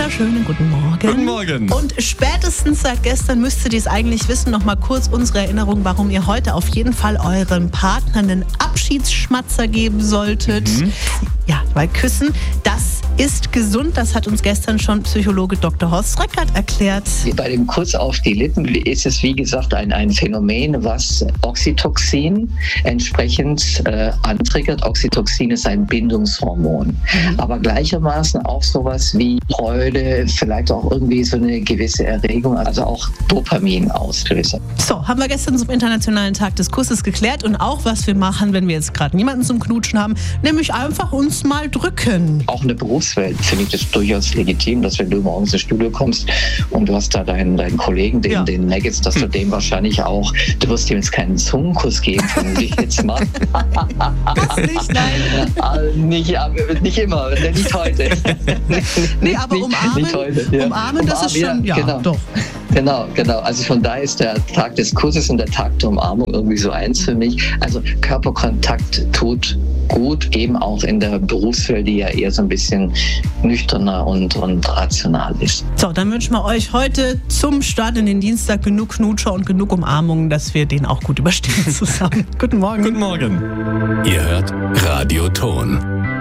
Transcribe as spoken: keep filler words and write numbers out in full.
wunderschönen guten Morgen. Guten Morgen. Und spätestens seit gestern müsstet ihr es eigentlich wissen. Noch mal kurz unsere Erinnerung, warum ihr heute auf jeden Fall eurem Partner einen Abschiedsschmatzer geben solltet. Mhm. Ja, weil Küssen, das ist gesund. Das hat uns gestern schon Psychologe Doktor Horst Reckert erklärt. Bei dem Kuss auf die Lippen ist es, wie gesagt, ein, ein Phänomen, was Oxytocin entsprechend äh, antriggert. Oxytocin ist ein Bindungshormon. Mhm. Aber gleichermaßen auch sowas wie Freude, vielleicht auch irgendwie so eine gewisse Erregung, also auch Dopaminauslöser. So, haben wir gestern zum Internationalen Tag des Kusses geklärt und auch, was wir machen, wenn wir jetzt gerade niemanden zum Knutschen haben, nämlich einfach uns mal drücken. Auch in der Berufswelt finde ich das durchaus legitim, dass wenn du morgens ins Studio kommst und du hast da deinen, deinen Kollegen, den, ja. den Nuggets, dass du dem wahrscheinlich auch, du wirst ihm jetzt keinen Zungenkuss geben, vermute ich jetzt mal. Das nicht, nein. nicht, nicht immer, nicht heute. Nee, aber umarmen, nicht heute, ja. umarmen, das ist schon, ja, genau. doch. Genau, genau. Also von daher ist der Tag des Kusses und der Tag der Umarmung irgendwie so eins für mich. Also Körperkontakt tut gut, eben auch in der Berufswelt, die ja eher so ein bisschen nüchterner und, und rational ist. So, dann wünschen wir euch heute zum Start in den Dienstag genug Knutscher und genug Umarmungen, dass wir den auch gut überstehen zusammen. Guten Morgen. Guten Morgen. Ihr hört Radio Ton.